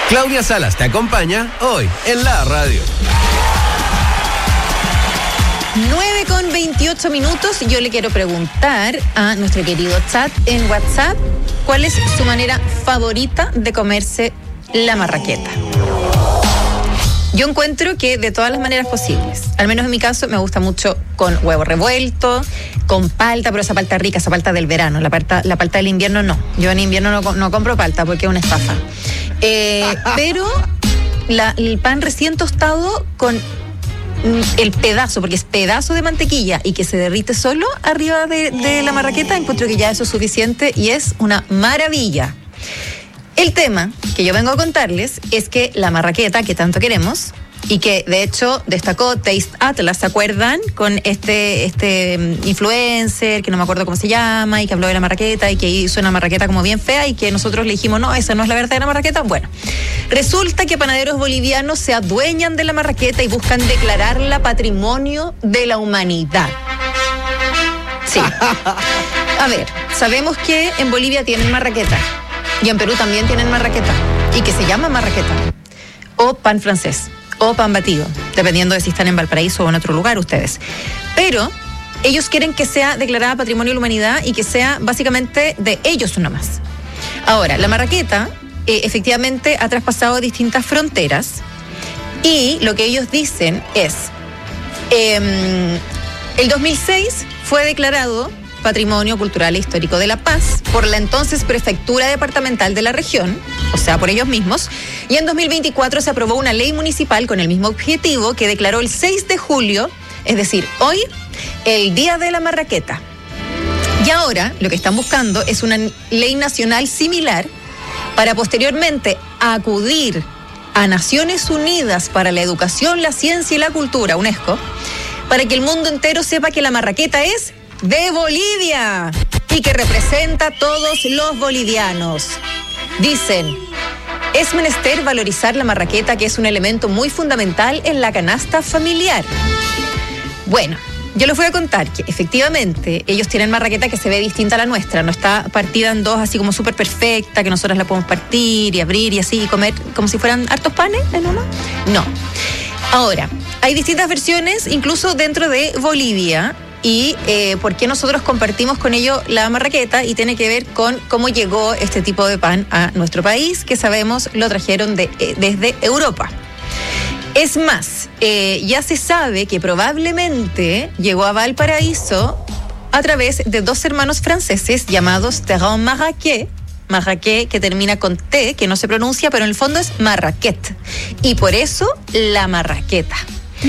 Claudia Salas te acompaña hoy en la radio. 9:28. Yo le quiero preguntar a nuestro querido chat en WhatsApp cuál es su manera favorita de comerse la marraqueta. Yo encuentro que de todas las maneras posibles, al menos en mi caso, me gusta mucho con huevo revuelto, con palta, pero esa palta rica, esa palta del verano, la palta del invierno no. Yo en invierno no compro palta porque es una estafa. Pero el pan recién tostado con el pedazo, porque es pedazo de mantequilla y que se derrite solo arriba de la marraqueta, encuentro que ya eso es suficiente y es una maravilla. El tema que yo vengo a contarles es que la marraqueta que tanto queremos y que de hecho destacó Taste Atlas, ¿se acuerdan? Con este influencer que no me acuerdo cómo se llama y que habló de la marraqueta y que hizo una marraqueta como bien fea y que nosotros le dijimos, no, esa no es la verdadera marraqueta. Bueno, resulta que panaderos bolivianos se adueñan de la marraqueta y buscan declararla patrimonio de la humanidad. Sí. A ver, sabemos que en Bolivia tienen marraqueta. Y en Perú también tienen marraqueta, y que se llama marraqueta, o pan francés, o pan batido, dependiendo de si están en Valparaíso o en otro lugar ustedes. Pero ellos quieren que sea declarada Patrimonio de la Humanidad y que sea básicamente de ellos nomás. Ahora, la marraqueta efectivamente ha traspasado distintas fronteras y lo que ellos dicen es, el 2006 fue declarado Patrimonio Cultural e Histórico de La Paz por la entonces Prefectura Departamental de la región, o sea, por ellos mismos, y en 2024 se aprobó una ley municipal con el mismo objetivo que declaró el 6 de julio, es decir, hoy, el Día de la Marraqueta. Y ahora lo que están buscando es una ley nacional similar para posteriormente acudir a Naciones Unidas para la Educación, la Ciencia y la Cultura, UNESCO, para que el mundo entero sepa que la marraqueta es de Bolivia y que representa a todos los bolivianos. Dicen, es menester valorizar la marraqueta, que es un elemento muy fundamental en la canasta familiar. Bueno, yo les voy a contar que efectivamente ellos tienen marraqueta que se ve distinta a la nuestra, no está partida en dos así como súper perfecta, que nosotros la podemos partir y abrir y así y comer como si fueran hartos panes en uno. No. Ahora, hay distintas versiones incluso dentro de Bolivia. Y por qué nosotros compartimos con ellos la marraqueta, y tiene que ver con cómo llegó este tipo de pan a nuestro país, que sabemos lo trajeron desde Europa. Es más, ya se sabe que probablemente llegó a Valparaíso a través de dos hermanos franceses llamados Terron Marraquet, que termina con T, que no se pronuncia, pero en el fondo es marraquet. Y por eso la marraqueta.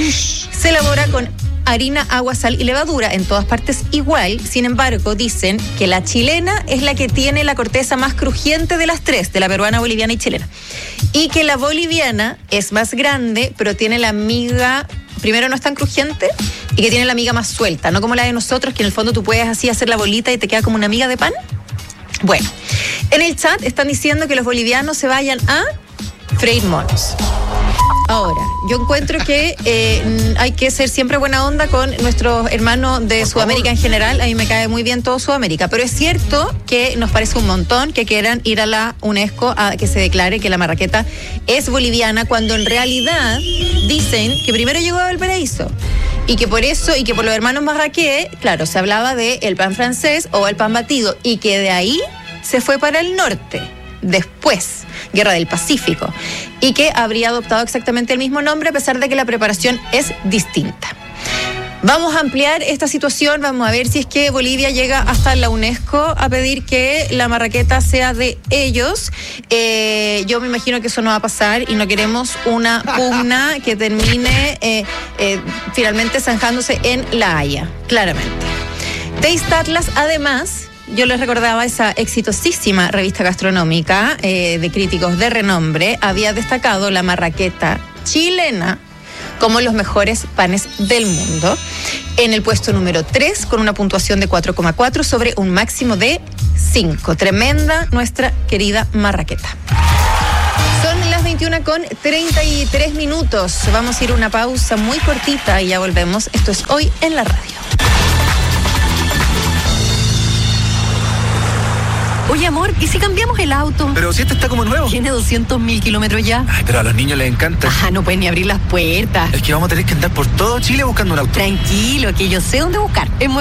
Se elabora con harina, agua, sal y levadura, en todas partes igual. Sin embargo, dicen que la chilena es la que tiene la corteza más crujiente de las tres, de la peruana, boliviana y chilena. Y que la boliviana es más grande, pero tiene la miga, primero no es tan crujiente, y que tiene la miga más suelta, no como la de nosotros, que en el fondo tú puedes así hacer la bolita y te queda como una miga de pan. Bueno, en el chat están diciendo que los bolivianos se vayan a freír monos. Ahora, yo encuentro que hay que ser siempre buena onda con nuestros hermanos de Sudamérica en general. A mí me cae muy bien todo Sudamérica, pero es cierto que nos parece un montón que quieran ir a la UNESCO a que se declare que la marraqueta es boliviana, cuando en realidad dicen que primero llegó a Valparaíso y que por eso, y que por los hermanos Marraquet, claro, se hablaba de el pan francés o el pan batido, y que de ahí se fue para el norte. Después, Guerra del Pacífico, y que habría adoptado exactamente el mismo nombre a pesar de que la preparación es distinta. Vamos a ampliar esta situación, vamos a ver si es que Bolivia llega hasta la UNESCO a pedir que la marraqueta sea de ellos. Yo me imagino que eso no va a pasar y no queremos una pugna que termine finalmente zanjándose en La Haya, claramente. Taste Atlas, además, yo les recordaba, esa exitosísima revista gastronómica de críticos de renombre había destacado la marraqueta chilena como los mejores panes del mundo, en el puesto número 3 con una puntuación de 4,4 sobre un máximo de 5. Tremenda nuestra querida marraqueta. Son las 21:33. Vamos a ir a una pausa muy cortita y ya volvemos. Esto es Hoy en la Radio. Oye, amor, ¿y si cambiamos el auto? Pero si este está como nuevo. Tiene 200.000 kilómetros ya. Ay, pero a los niños les encanta. Ajá, no pueden ni abrir las puertas. Es que vamos a tener que andar por todo Chile buscando un auto. Tranquilo, que yo sé dónde buscar. En